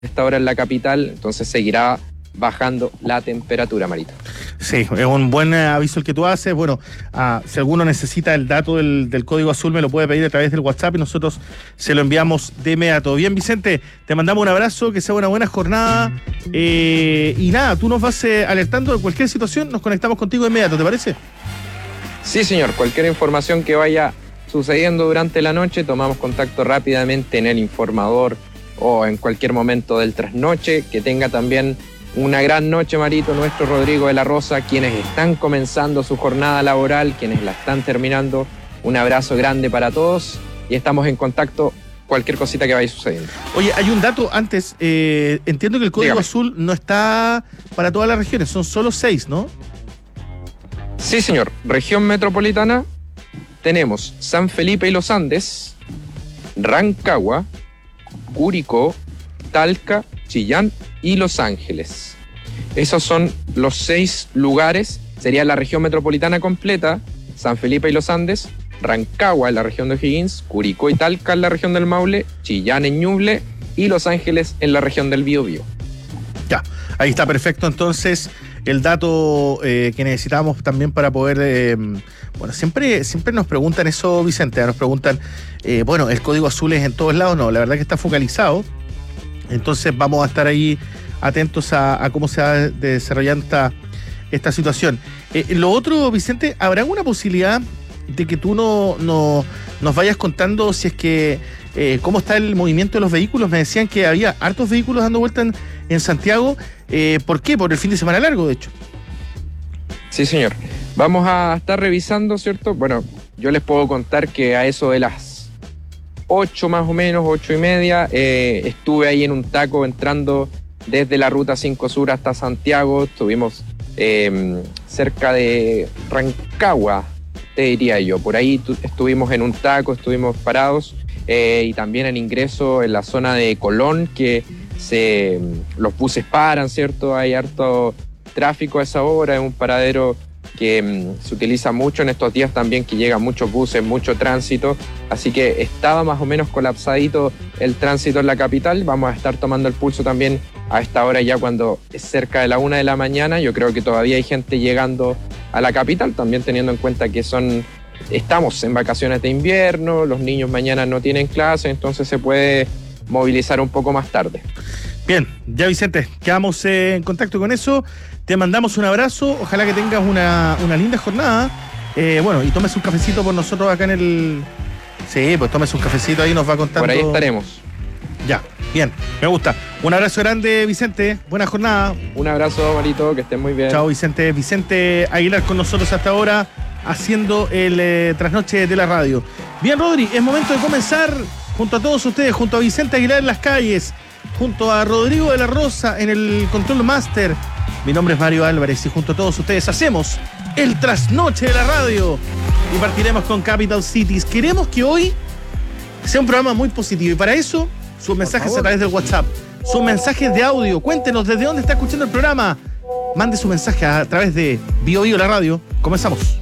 esta hora en la capital, entonces seguirá bajando la temperatura, Marito. Sí, es un buen aviso el que tú haces. Bueno, si alguno necesita el dato del código azul, me lo puede pedir a través del WhatsApp y nosotros se lo enviamos de inmediato. Bien, Vicente, te mandamos un abrazo, que sea una buena jornada. Y nada, tú nos vas alertando de cualquier situación, nos conectamos contigo de inmediato, ¿te parece? Sí, señor, cualquier información que vaya sucediendo durante la noche, tomamos contacto rápidamente en el informador o en cualquier momento del trasnoche. Que tenga también una gran noche, Marito, nuestro Rodrigo de la Rosa, quienes están comenzando su jornada laboral, quienes la están terminando. Un abrazo grande para todos y estamos en contacto cualquier cosita que vaya sucediendo. Oye, hay un dato antes. Entiendo que el código Dígame. azul no está para todas las regiones, son solo 6, ¿no? Sí, señor. Región metropolitana tenemos San Felipe y los Andes, Rancagua, Curicó, Talca, Chillán y Los Ángeles. Esos son los 6 lugares. Sería la región metropolitana completa: San Felipe y los Andes, Rancagua en la región de O'Higgins, Curicó y Talca en la región del Maule, Chillán en Ñuble y Los Ángeles en la región del Biobío. Ya, ahí está perfecto. Entonces, el dato que necesitamos también para poder... bueno, siempre nos preguntan eso, Vicente. Nos preguntan, bueno, ¿el código azul es en todos lados? No, la verdad que está focalizado. Entonces vamos a estar ahí atentos a cómo se va desarrollando esta situación. Lo otro, Vicente, ¿habrá alguna posibilidad de que tú nos vayas contando si es que cómo está el movimiento de los vehículos? Me decían que había hartos vehículos dando vuelta en Santiago. ¿Por qué? Por el fin de semana largo, de hecho. Sí, señor. Vamos a estar revisando, ¿cierto? Bueno, yo les puedo contar que a eso de las 8 más o menos, 8:30, estuve ahí en un taco entrando desde la Ruta 5 Sur hasta Santiago. Estuvimos cerca de Rancagua, te diría yo. Por ahí estuvimos en un taco, estuvimos parados, y también en ingreso en la zona de Colón, que los buses paran, ¿cierto? Hay harto tráfico a esa hora, es un paradero que se utiliza mucho en estos días también, que llegan muchos buses, mucho tránsito, así que estaba más o menos colapsadito el tránsito en la capital. Vamos a estar tomando el pulso también a esta hora, ya cuando es cerca de la 1 de la mañana. Yo creo que todavía hay gente llegando a la capital, también teniendo en cuenta que estamos en vacaciones de invierno, los niños mañana no tienen clase, entonces se puede movilizar un poco más tarde. Bien, ya, Vicente, quedamos en contacto con eso. Te mandamos un abrazo, ojalá que tengas una linda jornada. Bueno, y tomes un cafecito por nosotros acá en el... Sí, pues tomes un cafecito ahí, nos va contando. Por ahí estaremos. Ya, bien, me gusta. Un abrazo grande, Vicente, buena jornada. Un abrazo, Marito, que estén muy bien. Chao, Vicente. Vicente Aguilar con nosotros hasta ahora, haciendo el trasnoche de la radio. Bien, Rodri, es momento de comenzar junto a todos ustedes, junto a Vicente Aguilar en las calles, junto a Rodrigo de la Rosa en el Control Master. Mi nombre es Mario Álvarez y junto a todos ustedes hacemos el trasnoche de la radio y partiremos con Capital Cities. Queremos que hoy sea un programa muy positivo y para eso sus mensajes a través del WhatsApp, sus mensajes de audio. Cuéntenos desde dónde está escuchando el programa. Mande su mensaje a través de Bio la radio. Comenzamos.